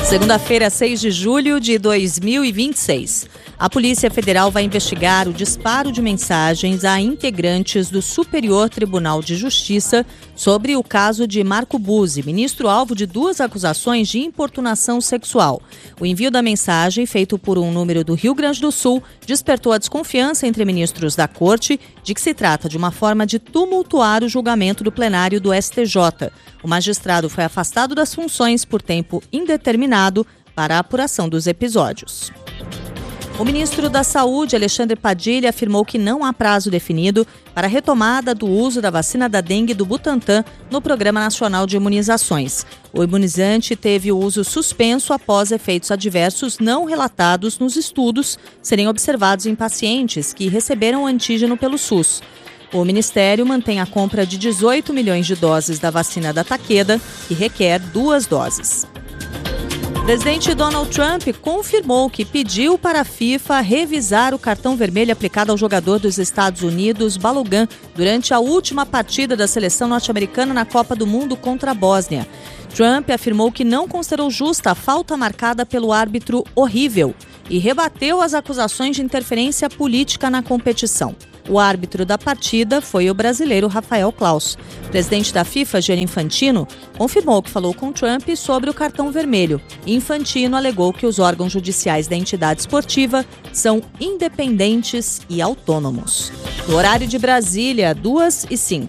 Segunda-feira, 6 de julho de 2026. A Polícia Federal vai investigar o disparo de mensagens a integrantes do Superior Tribunal de Justiça sobre o caso de Marco Buzzi, ministro alvo de 2 acusações de importunação sexual. O envio da mensagem, feito por um número do Rio Grande do Sul, despertou a desconfiança entre ministros da Corte de que se trata de uma forma de tumultuar o julgamento do plenário do STJ. O magistrado foi afastado das funções por tempo indeterminado para a apuração dos episódios. O ministro da Saúde, Alexandre Padilha, afirmou que não há prazo definido para a retomada do uso da vacina da dengue do Butantan no Programa Nacional de Imunizações. O imunizante teve o uso suspenso após efeitos adversos não relatados nos estudos serem observados em pacientes que receberam antígeno pelo SUS. O Ministério mantém a compra de 18 milhões de doses da vacina da Takeda, que requer 2 doses. O presidente Donald Trump confirmou que pediu para a FIFA revisar o cartão vermelho aplicado ao jogador dos Estados Unidos, Balogun, durante a última partida da seleção norte-americana na Copa do Mundo contra a Bósnia. Trump afirmou que não considerou justa a falta marcada pelo árbitro horrível e rebateu as acusações de interferência política na competição. O árbitro da partida foi o brasileiro Rafael Claus. O presidente da FIFA, Gianni Infantino, confirmou que falou com Trump sobre o cartão vermelho. Infantino alegou que os órgãos judiciais da entidade esportiva são independentes e autônomos. No horário de Brasília, 2h05.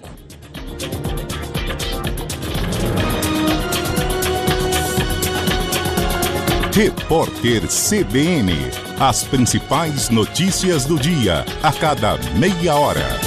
Repórter CBN. As principais notícias do dia, a cada meia hora.